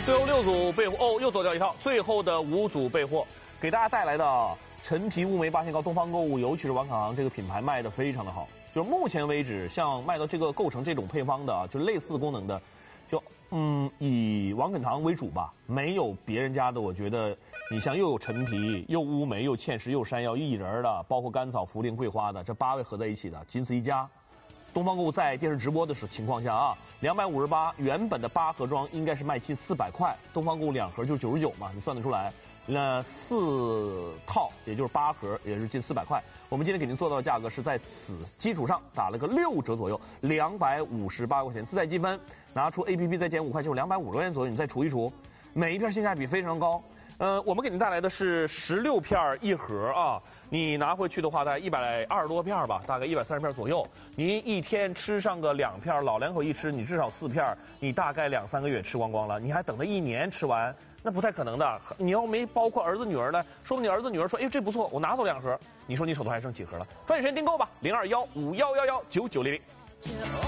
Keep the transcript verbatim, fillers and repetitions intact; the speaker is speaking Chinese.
最后六组备货哦，又走掉一套，最后的五组备货，给大家带来的陈皮乌梅八仙糕，东方购物，尤其是王凯航这个品牌卖的非常的好。就是目前为止，像卖到这个构成这种配方的，就类似功能的，就嗯以王肯堂为主吧，没有别人家的。我觉得你像又有陈皮，又乌梅，又芡实，又山药，薏仁的，包括甘草、茯苓、桂花的，这八味合在一起的，仅此一家。东方购物在电视直播的时情况下啊，两百五十八，原本的八盒装应该是卖近四百块，东方购物两盒就九十九嘛，你算得出来。那四套也就是八盒，也是近四百块。我们今天给您做到的价格是在此基础上打了个六折左右，两百五十八块钱，自带积分，拿出 A P P 再减五块，就是两百五十块钱左右，你再除一除，每一片性价比非常高。呃，我们给您带来的是十六片一盒啊，你拿回去的话，大概一百二十多片吧，大概一百三十片左右。您一天吃上个两片，老两口一吃，你至少四片，你大概两三个月吃光光了，你还等他一年吃完，那不太可能的。你要没包括儿子女儿呢，说不定你儿子女儿说，哎，这不错，我拿走两盒，你说你手头还剩几盒了？抓紧时间订购吧，零二幺五幺幺幺九九零零。